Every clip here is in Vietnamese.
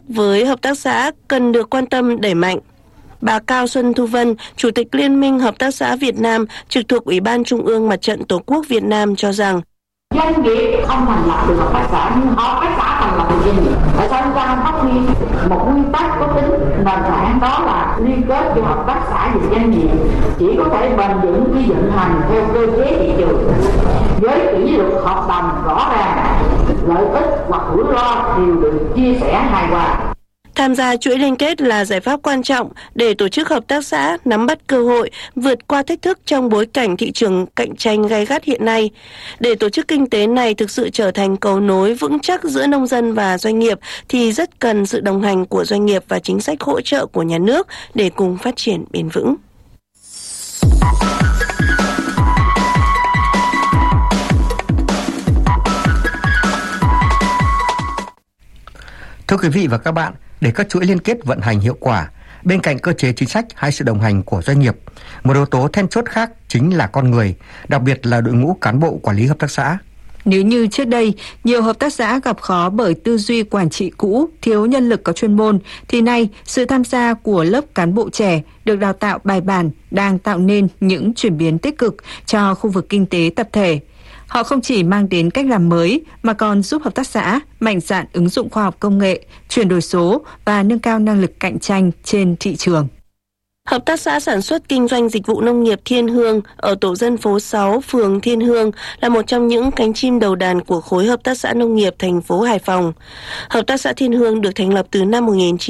với hợp tác xã cần được quan tâm đẩy mạnh. Bà Cao Xuân Thu Vân, Chủ tịch Liên minh Hợp tác xã Việt Nam, trực thuộc Ủy ban Trung ương Mặt trận Tổ quốc Việt Nam cho rằng doanh nghiệp không thành lập được hợp tác xã, nhưng hợp tác xã thành lập được doanh nghiệp. Tại sao chúng ta không phát huy một nguyên tắc có tính nền tảng, đó là liên kết giữa hợp tác xã và doanh nghiệp chỉ có thể bền vững khi vận hành theo cơ chế thị trường với kỷ luật hợp đồng rõ ràng, lợi ích hoặc rủi ro đều được chia sẻ hài hòa. Tham gia chuỗi liên kết là giải pháp quan trọng để tổ chức hợp tác xã nắm bắt cơ hội, vượt qua thách thức trong bối cảnh thị trường cạnh tranh gay gắt hiện nay. Để tổ chức kinh tế này thực sự trở thành cầu nối vững chắc giữa nông dân và doanh nghiệp thì rất cần sự đồng hành của doanh nghiệp và chính sách hỗ trợ của nhà nước để cùng phát triển bền vững. Thưa quý vị và các bạn, để các chuỗi liên kết vận hành hiệu quả, bên cạnh cơ chế chính sách hay sự đồng hành của doanh nghiệp, một yếu tố then chốt khác chính là con người, đặc biệt là đội ngũ cán bộ quản lý hợp tác xã. Nếu như trước đây, nhiều hợp tác xã gặp khó bởi tư duy quản trị cũ, thiếu nhân lực có chuyên môn, thì nay sự tham gia của lớp cán bộ trẻ được đào tạo bài bản đang tạo nên những chuyển biến tích cực cho khu vực kinh tế tập thể. Họ không chỉ mang đến cách làm mới mà còn giúp hợp tác xã mạnh dạn ứng dụng khoa học công nghệ, chuyển đổi số và nâng cao năng lực cạnh tranh trên thị trường. Hợp tác xã sản xuất kinh doanh dịch vụ nông nghiệp Thiên Hương ở tổ dân phố 6, phường Thiên Hương là một trong những cánh chim đầu đàn của khối hợp tác xã nông nghiệp thành phố Hải Phòng. Hợp tác xã Thiên Hương được thành lập từ năm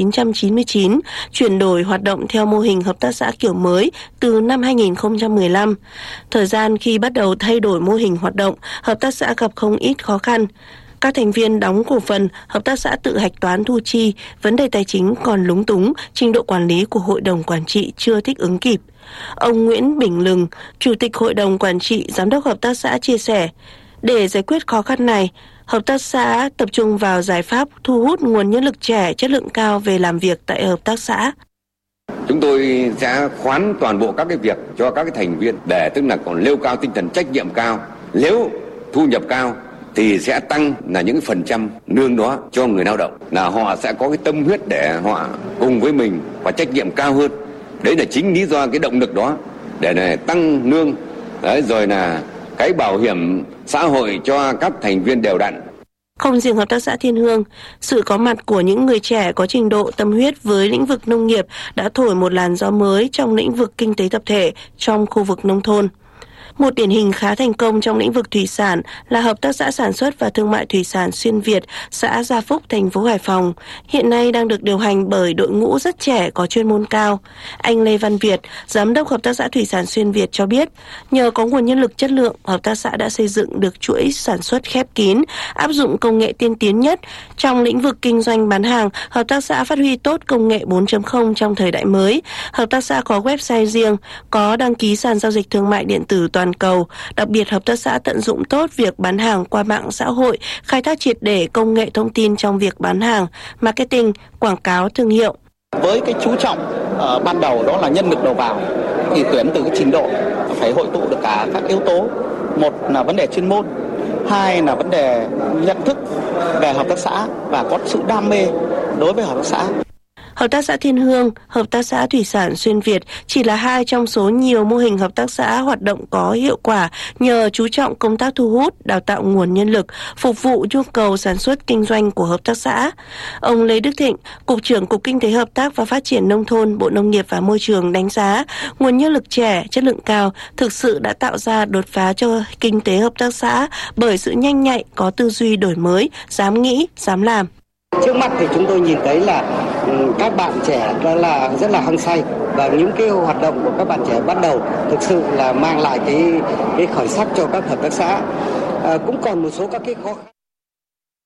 1999, chuyển đổi hoạt động theo mô hình hợp tác xã kiểu mới từ năm 2015. Thời gian khi bắt đầu thay đổi mô hình hoạt động, hợp tác xã gặp không ít khó khăn. Các thành viên đóng cổ phần, hợp tác xã tự hạch toán thu chi, vấn đề tài chính còn lúng túng, trình độ quản lý của hội đồng quản trị chưa thích ứng kịp. Ông Nguyễn Bình Lừng, Chủ tịch Hội đồng Quản trị, Giám đốc Hợp tác xã chia sẻ, để giải quyết khó khăn này, hợp tác xã tập trung vào giải pháp thu hút nguồn nhân lực trẻ chất lượng cao về làm việc tại hợp tác xã. Chúng tôi sẽ khoán toàn bộ các cái việc cho các cái thành viên để tức là còn nêu cao tinh thần trách nhiệm cao. Nếu thu nhập cao thì sẽ tăng là những phần trăm lương đó cho người lao động, là họ sẽ có cái tâm huyết để họ cùng với mình và trách nhiệm cao hơn. Đấy là chính lý do cái động lực đó để này tăng lương, đấy, rồi là cái bảo hiểm xã hội cho các thành viên đều đặn. Không riêng hợp tác xã Thiên Hương, sự có mặt của những người trẻ có trình độ tâm huyết với lĩnh vực nông nghiệp đã thổi một làn gió mới trong lĩnh vực kinh tế tập thể trong khu vực nông thôn. Một điển hình khá thành công trong lĩnh vực thủy sản là Hợp tác xã Sản xuất và Thương mại Thủy sản Xuyên Việt, xã Gia Phúc, thành phố Hải Phòng, hiện nay đang được điều hành bởi đội ngũ rất trẻ có chuyên môn cao. Anh Lê Văn Việt, Giám đốc Hợp tác xã Thủy sản Xuyên Việt cho biết, nhờ có nguồn nhân lực chất lượng, hợp tác xã đã xây dựng được chuỗi sản xuất khép kín, áp dụng công nghệ tiên tiến nhất. Trong lĩnh vực kinh doanh bán hàng, hợp tác xã phát huy tốt công nghệ 4.0 trong thời đại mới. Hợp tác xã có website riêng, có đăng ký sàn giao dịch thương mại điện tử toàn cầu. Đặc biệt, hợp tác xã tận dụng tốt việc bán hàng qua mạng xã hội, khai thác triệt để công nghệ thông tin trong việc bán hàng, marketing, quảng cáo thương hiệu. Với cái chú trọng ban đầu đó là nhân lực đầu vào, thì tuyển từ cái trình độ phải hội tụ được cả các yếu tố. Một là vấn đề chuyên môn, hai là vấn đề nhận thức về hợp tác xã và có sự đam mê đối với hợp tác xã. Hợp tác xã Thiên Hương, Hợp tác xã Thủy sản Xuyên Việt chỉ là hai trong số nhiều mô hình hợp tác xã hoạt động có hiệu quả nhờ chú trọng công tác thu hút, đào tạo nguồn nhân lực, phục vụ nhu cầu sản xuất kinh doanh của hợp tác xã. Ông Lê Đức Thịnh, Cục trưởng Cục Kinh tế Hợp tác và Phát triển Nông thôn, Bộ Nông nghiệp và Môi trường đánh giá nguồn nhân lực trẻ, chất lượng cao thực sự đã tạo ra đột phá cho kinh tế hợp tác xã bởi sự nhanh nhạy, có tư duy đổi mới, dám nghĩ, dám làm. Trước mắt thì chúng tôi nhìn thấy là các bạn trẻ rất là hăng say, và những cái hoạt động của các bạn trẻ bắt đầu thực sự là mang lại cái khởi sắc cho các hợp tác xã. Cũng còn một số các cái khó khăn.